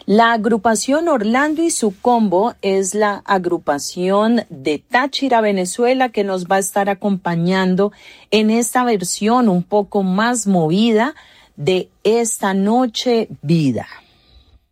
La agrupación Orlando y su combo es la agrupación de Táchira, Venezuela, que nos va a estar acompañando en esta versión un poco más movida de Esta Noche Vida.